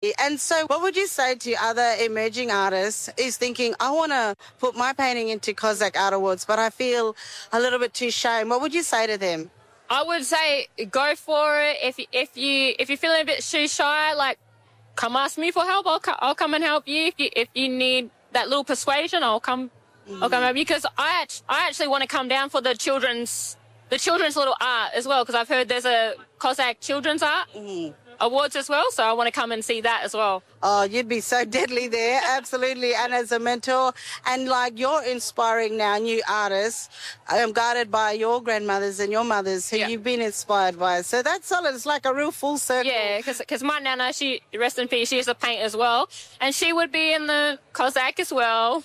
And so what would you say to other emerging artists is thinking, I want to put my painting into Cossack Art Awards, but I feel a little bit too shy. What would you say to them? I would say go for it. If you're feeling a bit too shy, like come ask me for help. I'll come and help you. If you need that little persuasion, I'll come help you, because I actually want to come down for the children's little art as well, because I've heard there's a Cossack children's art awards as well, so I want to come and see that as well. Oh, you'd be so deadly there, absolutely. And as a mentor, and like you're inspiring now new artists, guided by your grandmothers and your mothers who you've been inspired by. So that's solid. It's like a real full circle. Yeah, because my nana, she, rest in peace, she used to paint as well, and she would be in the Cossack as well.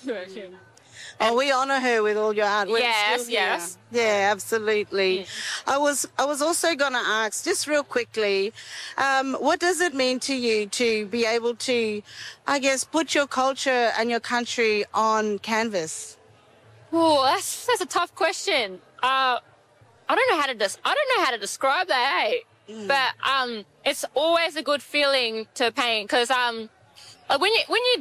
Oh, we honour her with all your hard work. Yes. Yeah, absolutely. I was also going to ask, just real quickly, what does it mean to you to be able to, I guess, put your culture and your country on canvas? Oh, that's a tough question. I don't know how to describe that, but it's always a good feeling to paint, because when you're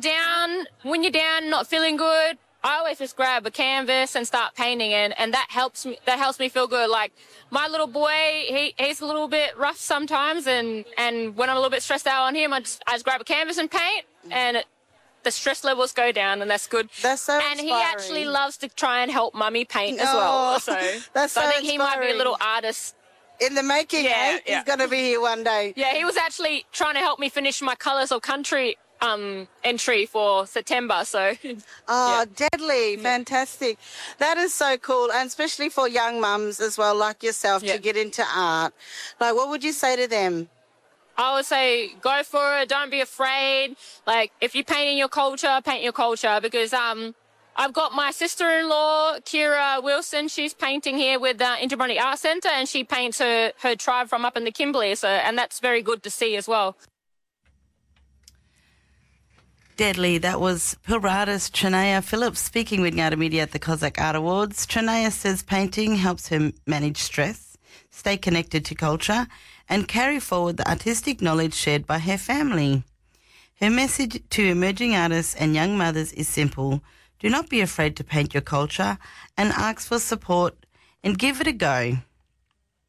down, not feeling good, I always just grab a canvas and start painting, and that helps me feel good. Like my little boy, he's a little bit rough sometimes, and when I'm a little bit stressed out on him, I just grab a canvas and paint, and the stress levels go down, and that's good. That's so And inspiring. he actually loves to try and help Mummy paint as well. So that's so I think he might be a inspiring. little artist. In the making, Yeah. He's going to be here one day. Yeah, he was actually trying to help me finish my Colours of Country entry for September. So deadly, fantastic. That is so cool, and especially for young mums as well, like yourself, to get into art. Like, what would you say to them? I would say go for it. Don't be afraid. Like, if you're painting your culture, paint your culture, because I've got my sister-in-law, Kira Wilson. She's painting here with Inverbrunny Art Centre, and she paints her tribe from up in the Kimberley. So, and that's very good to see as well. Deadly. That was Pilbara artist Trinea Phillips speaking with Ngada Media at the Cossack Art Awards. Trinea says painting helps her manage stress, stay connected to culture, and carry forward the artistic knowledge shared by her family. Her message to emerging artists and young mothers is simple. Do not be afraid to paint your culture, and ask for support and give it a go.